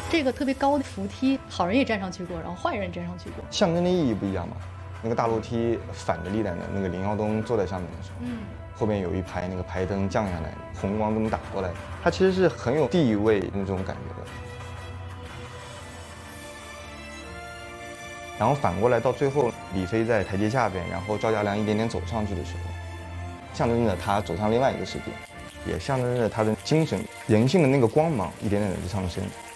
这个特别高的扶梯，好人也站上去过，然后坏人也站上去过。 象征的意义不一样嘛。那个大楼梯反着历代的，那个林耀东坐在上面的时候，后面有一排那个排灯降下来，红光这么打过来，它其实是很有地位那种感觉的。然后反过来到最后，李飞在台阶下边，然后赵家良一点点走上去的时候，象征着他走向另外一个世界，也象征着他的精神、人性的那个光芒一点点的上升。